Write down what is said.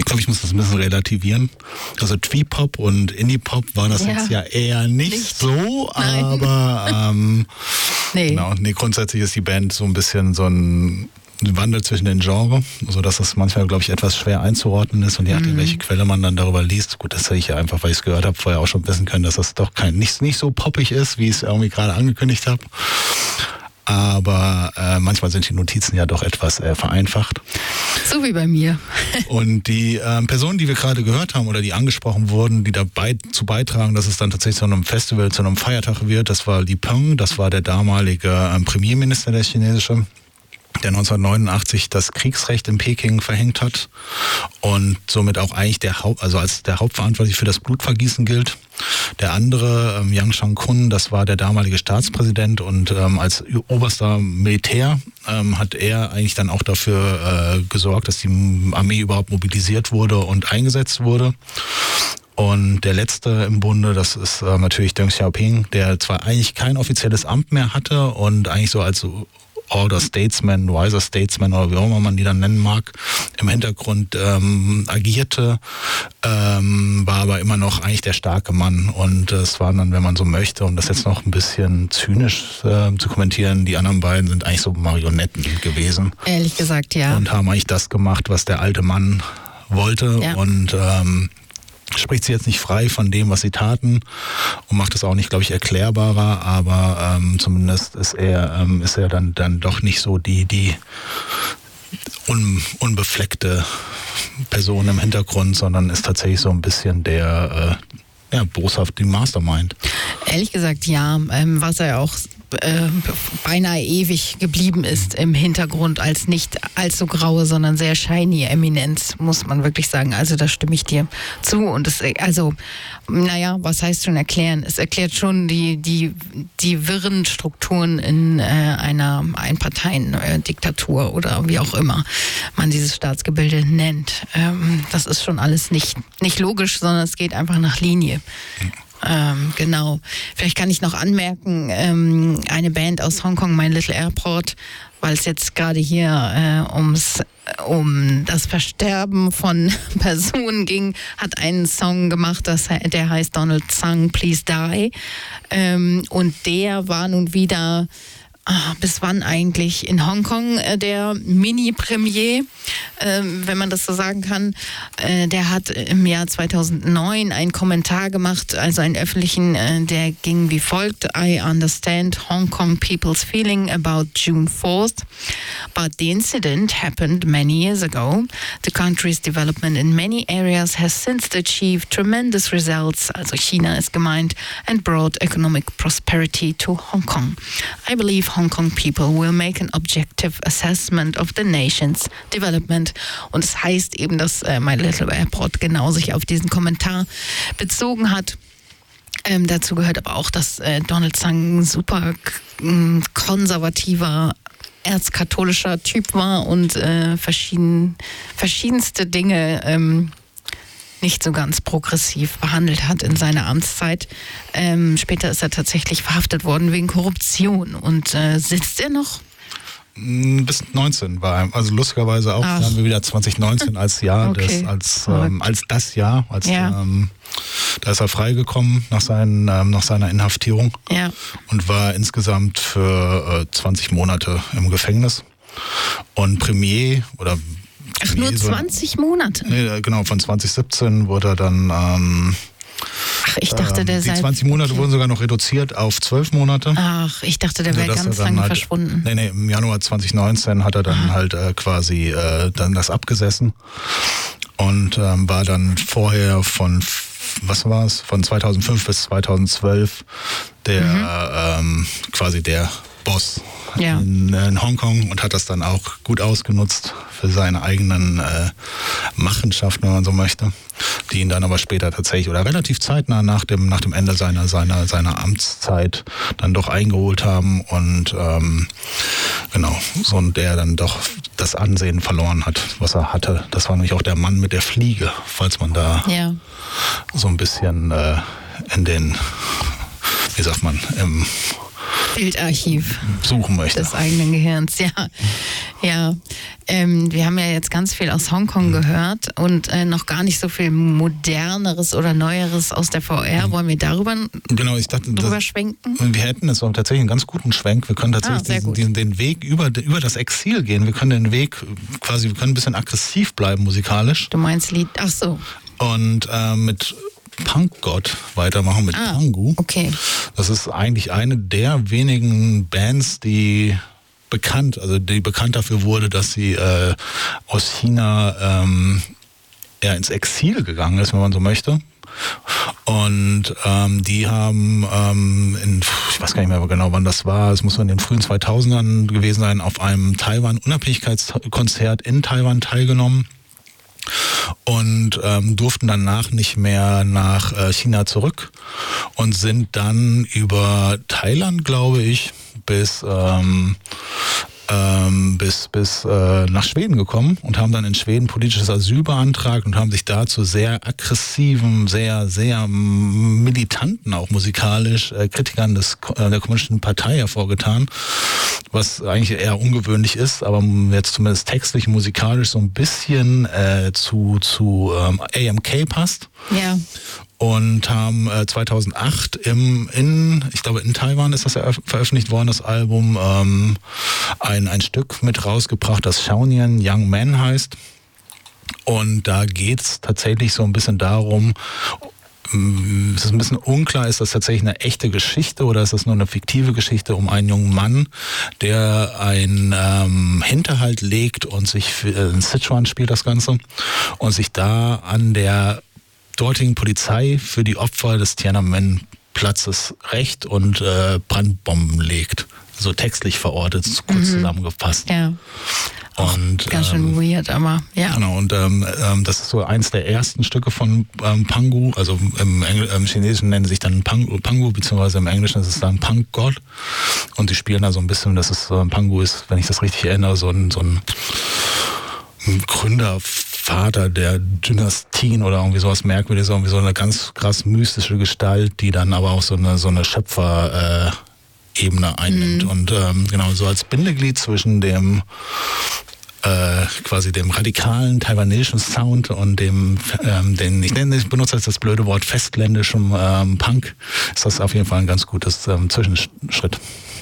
Ich glaube, ich muss das ein bisschen relativieren. Also Twee-Pop und Indie-Pop war das jetzt ja eher nicht so, aber grundsätzlich ist die Band so ein bisschen so ein Wandel zwischen den Genres, sodass das manchmal, glaube ich, etwas schwer einzuordnen ist und je nachdem, welche Quelle man dann darüber liest. Gut, das hätte ich ja einfach, weil ich es gehört habe, vorher auch schon wissen können, dass das doch nicht so poppig ist, wie ich es irgendwie gerade angekündigt habe. Aber manchmal sind die Notizen ja doch etwas vereinfacht. So wie bei mir. Und die Personen, die wir gerade gehört haben oder die angesprochen wurden, die dabei zu beitragen, dass es dann tatsächlich zu einem Festival, zu einem Feiertag wird, das war Li Peng, das war der damalige Premierminister, der chinesische, der 1989 das Kriegsrecht in Peking verhängt hat und somit auch eigentlich als der Hauptverantwortliche für das Blutvergießen gilt. Der andere, Yang Shang-kun, das war der damalige Staatspräsident und als oberster Militär hat er eigentlich dann auch dafür gesorgt, dass die Armee überhaupt mobilisiert wurde und eingesetzt wurde. Und der letzte im Bunde, das ist natürlich Deng Xiaoping, der zwar eigentlich kein offizielles Amt mehr hatte und eigentlich so als Older Statesman, Wiser Statesman oder wie auch immer man die dann nennen mag, im Hintergrund agierte, war aber immer noch eigentlich der starke Mann. Und es waren dann, wenn man so möchte, um das jetzt noch ein bisschen zynisch zu kommentieren, die anderen beiden sind eigentlich so Marionetten gewesen. Ehrlich gesagt, ja. Und haben eigentlich das gemacht, was der alte Mann wollte und spricht sie jetzt nicht frei von dem, was sie taten und macht es auch nicht, glaube ich, erklärbarer, aber zumindest ist er dann doch nicht so die unbefleckte Person im Hintergrund, sondern ist tatsächlich so ein bisschen der boshaft die Mastermind. Ehrlich gesagt, ja, was er auch beinahe ewig geblieben ist im Hintergrund als nicht allzu graue, sondern sehr shiny Eminenz, muss man wirklich sagen. Also da stimme ich dir zu. Und was heißt schon erklären? Es erklärt schon die wirren Strukturen in einer Einparteien-Diktatur oder wie auch immer man dieses Staatsgebilde nennt. Das ist schon alles nicht logisch, sondern es geht einfach nach Linie. Genau. Vielleicht kann ich noch anmerken, eine Band aus Hongkong, My Little Airport, weil es jetzt gerade hier um das Versterben von Personen ging, hat einen Song gemacht, der heißt Donald Tsang, Please Die. Und der war nun wieder bis wann eigentlich in Hongkong der Mini-Premier, wenn man das so sagen kann. Der hat im Jahr 2009 einen Kommentar gemacht, also einen öffentlichen, der ging wie folgt: I understand Hong Kong people's feeling about June 4th, but the incident happened many years ago. The country's development in many areas has since achieved tremendous results, also China ist gemeint, and brought economic prosperity to Hong Kong. I believe Hong Kong people will make an objective assessment of the nation's development. Und es heißt eben, dass My Little Airport genau sich auf diesen Kommentar bezogen hat. Dazu gehört aber auch, dass Donald Tsang ein super konservativer, erzkatholischer Typ war und verschiedenste Dinge nicht so ganz progressiv behandelt hat in seiner Amtszeit. Später ist er tatsächlich verhaftet worden wegen Korruption. Und sitzt er noch? Bis 19 war er. Also lustigerweise auch, da haben wir wieder 2019 als Jahr, als das Jahr. Da ist er freigekommen nach seiner Inhaftierung und war insgesamt für 20 Monate im Gefängnis. Und Premier oder nur 20 Monate? Nee, genau, von 2017 wurde er dann ich dachte, der sei... Die 20 Monate wurden sogar noch reduziert auf 12 Monate. Ach, ich dachte, der wäre ganz lange verschwunden. Nee, im Januar 2019 hat er dann quasi dann das abgesessen und war dann vorher von 2005 bis 2012 quasi der Boss in Hongkong und hat das dann auch gut ausgenutzt für seine eigenen Machenschaften, wenn man so möchte, die ihn dann aber später tatsächlich oder relativ zeitnah nach dem Ende seiner Amtszeit dann doch eingeholt haben und der dann doch das Ansehen verloren hat, was er hatte. Das war nämlich auch der Mann mit der Fliege, falls man da so ein bisschen in den, wie sagt man, im Bildarchiv suchen möchte. Des eigenen Gehirns, Ja, wir haben ja jetzt ganz viel aus Hongkong gehört und noch gar nicht so viel Moderneres oder Neueres aus der VR. Wollen wir darüber schwenken? Wir hätten jetzt tatsächlich einen ganz guten Schwenk. Wir können tatsächlich den Weg über das Exil gehen. Wir können den Weg wir können ein bisschen aggressiv bleiben musikalisch. Du meinst Lied, ach so. Und mit Punkgott weitermachen, mit Pangu. Okay. Das ist eigentlich eine der wenigen Bands, die bekannt dafür wurde, dass sie aus China ins Exil gegangen ist, wenn man so möchte. Und die haben ich weiß gar nicht mehr genau, wann das war, es muss in den frühen 2000ern gewesen sein, auf einem Taiwan-Unabhängigkeitskonzert in Taiwan teilgenommen und durften danach nicht mehr nach China zurück und sind dann über Thailand, glaube ich, bis nach Schweden gekommen und haben dann in Schweden politisches Asyl beantragt und haben sich dazu sehr aggressiven, sehr, sehr militanten, auch musikalisch, Kritikern der Kommunistischen Partei hervorgetan, was eigentlich eher ungewöhnlich ist, aber jetzt zumindest textlich, musikalisch so ein bisschen zu AMK passt. Ja. Und haben 2008 in Taiwan ist das veröffentlicht worden, das Album, ein Stück mit rausgebracht, das Shaonian Young Man heißt. Und da geht es tatsächlich so ein bisschen darum, es ist ein bisschen unklar, ist das tatsächlich eine echte Geschichte oder ist das nur eine fiktive Geschichte um einen jungen Mann, der einen Hinterhalt legt und sich in Sichuan spielt das Ganze und sich da an der dortigen Polizei für die Opfer des Tiananmen-Platzes rächt und Brandbomben legt. So textlich verortet, kurz zusammengefasst. Ja. Und, ganz schön weird, aber ja. Genau, und das ist so eins der ersten Stücke von Pangu, also im Chinesischen nennen sie sich dann Pangu, beziehungsweise im Englischen ist es dann Punkgott. Und die spielen da so ein bisschen, Pangu ist, wenn ich das richtig erinnere, so ein Gründervater der Dynastien oder irgendwie sowas Merkwürdiges, irgendwie so eine ganz krass mystische Gestalt, die dann aber auch so eine Schöpfer Ebene einnimmt und genau so als Bindeglied zwischen dem quasi dem radikalen taiwanesischen Sound und dem ich benutze jetzt das blöde Wort festländischem Punk, ist das auf jeden Fall ein ganz gutes Zwischenschritt.